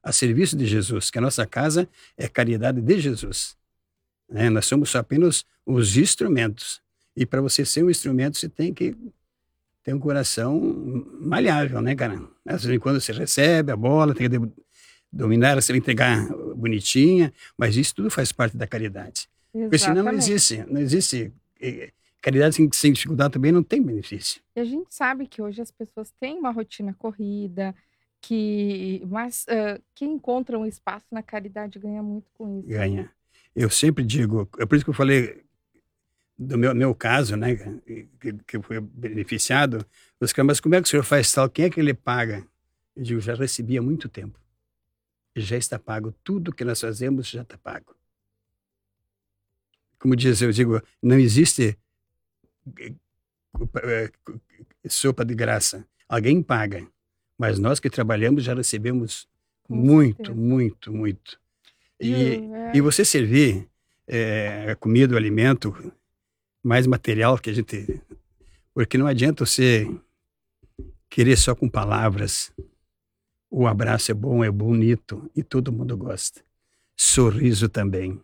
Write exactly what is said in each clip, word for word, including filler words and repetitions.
a serviço de Jesus, que a nossa casa é caridade de Jesus. Né? Nós somos só apenas os instrumentos. E para você ser um instrumento, você tem que ter um coração maleável, né, cara? Às vezes, quando você recebe a bola, tem que dominar, você vai entregar bonitinha, mas isso tudo faz parte da caridade. Exatamente. Porque senão não existe, não existe... Caridade sem, sem dificuldade também não tem benefício. E a gente sabe que hoje as pessoas têm uma rotina corrida, que, mas uh, quem encontra um espaço na caridade ganha muito com isso. Ganha. Eu sempre digo, é por isso que eu falei do meu, meu caso, né, que, que eu fui beneficiado, os caras, mas como é que o senhor faz tal? Quem é que ele paga? Eu digo, já recebi há muito tempo. Já está pago. Tudo que nós fazemos já está pago. Como diz, eu digo, não existe sopa de graça. Alguém paga. Mas nós que trabalhamos já recebemos com muito, certeza. muito, muito. E, é. e você servir é, a comida, o alimento, mais material que a gente... Porque não adianta você querer só com palavras. O abraço é bom, é bonito e todo mundo gosta. Sorriso também.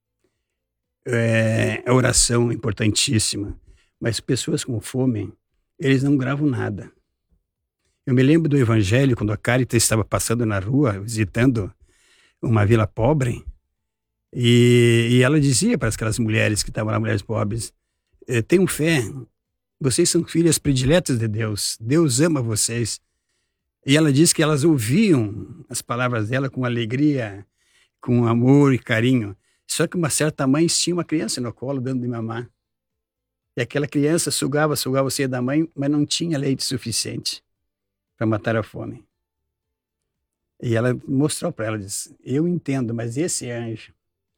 É, a oração é importantíssima. Mas pessoas com fome, eles não gravam nada. Eu me lembro do evangelho, quando a Caritas estava passando na rua, visitando uma vila pobre, e, e ela dizia para aquelas mulheres que estavam lá, mulheres pobres, tenham fé, vocês são filhas prediletas de Deus, Deus ama vocês. E ela disse que elas ouviam as palavras dela com alegria, com amor e carinho. Só que uma certa mãe tinha uma criança no colo dando de mamar. E aquela criança sugava, sugava o seio da mãe, mas não tinha leite suficiente para matar a fome. E ela mostrou para ela, disse, eu entendo, mas esse é anjo.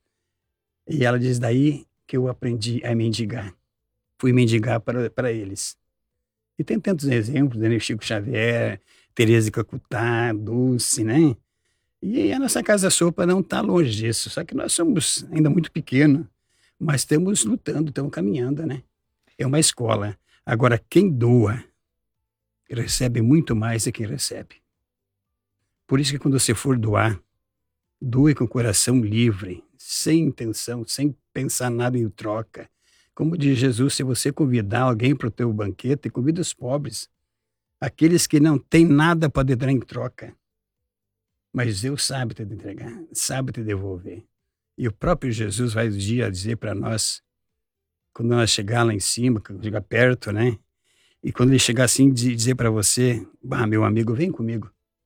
E ela diz, daí que eu aprendi a mendigar. Fui mendigar para, para eles. E tem tantos exemplos, né? Chico Xavier, Teresa de Calcutá, Dulce, né? E a nossa Casa Sopa não está longe disso, só que nós somos ainda muito pequenos, mas estamos lutando, estamos caminhando, né? É uma escola. Agora, quem doa, recebe muito mais do que recebe. Por isso que quando você for doar, doe com o coração livre, sem intenção, sem pensar nada em troca. Como diz Jesus, se você convidar alguém para o teu banquete, convida os pobres, aqueles que não têm nada para dar em troca. Mas Deus sabe te entregar, sabe te devolver. E o próprio Jesus vai um dia dizer para nós, quando nós chegar lá em cima, quando chegar perto, né? E quando ele chegar assim, dizer para você, bah, meu amigo, vem comigo.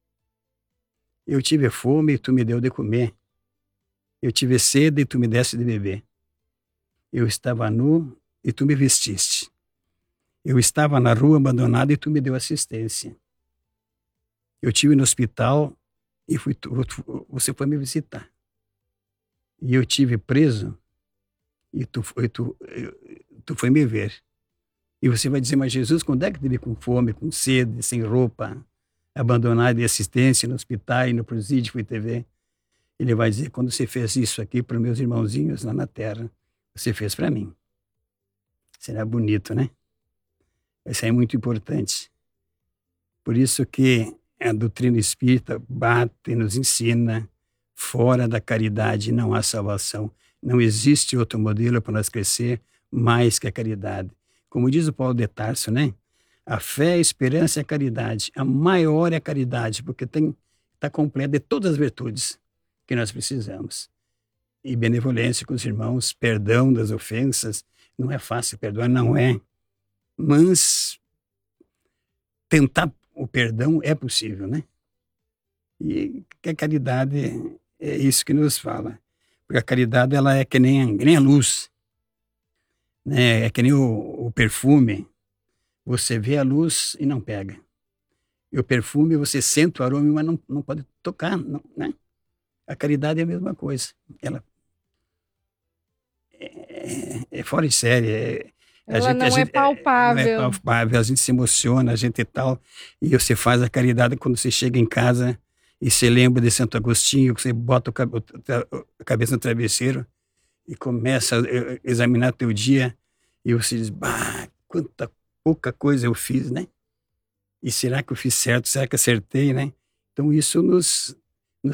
Eu tive fome e tu me deu de comer. Eu tive sede e tu me deste de beber. Eu estava nu e tu me vestiste. Eu estava na rua abandonado e tu me deu assistência. Eu estive no hospital e fui tu, você foi me visitar. E eu tive preso e tu, tu, tu foi me ver. E você vai dizer, mas Jesus, quando é que teve com fome, com sede, sem roupa, abandonado de assistência no hospital e no presídio, foi T V? Ele vai dizer, quando você fez isso aqui para meus irmãozinhos lá na terra, você fez para mim. Será bonito, né? Isso aí é muito importante. Por isso que a doutrina espírita bate e nos ensina, fora da caridade não há salvação. Não existe outro modelo para nós crescer mais que a caridade. Como diz o Paulo de Tarso, né? A fé, a esperança e a caridade. A maior é a caridade, porque está completa de todas as virtudes que nós precisamos. E benevolência com os irmãos, perdão das ofensas. Não é fácil perdoar, não é. Mas tentar o perdão é possível, né? E que a caridade é isso que nos fala. Porque a caridade, ela é que nem, que nem a luz, né? É que nem o, o perfume. Você vê a luz e não pega. E o perfume, você sente o aroma, mas não, não pode tocar, não, né? A caridade é a mesma coisa. Ela é, é fora de série. É, Ela a gente, não a é gente, palpável. Não é palpável, a gente se emociona, a gente e tal. E você faz a caridade quando você chega em casa e você lembra de Santo Agostinho, que você bota a cabeça no travesseiro e começa a examinar teu dia e você diz, bah, quanta pouca coisa eu fiz, né? E será que eu fiz certo? Será que acertei, né? Então isso nos,